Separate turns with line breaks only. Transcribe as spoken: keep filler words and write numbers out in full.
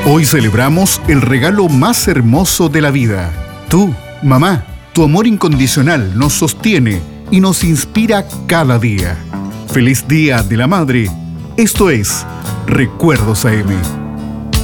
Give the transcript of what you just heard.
Hoy celebramos el regalo más hermoso de la vida. Tú, mamá, tu amor incondicional nos sostiene y nos inspira cada día. Feliz Día de la Madre. Esto es Recuerdos A M.